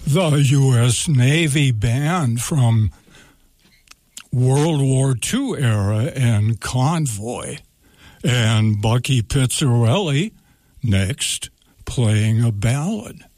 the U.S. Navy band from World War II era and Convoy. And Bucky Pizzarelli next playing a ballad.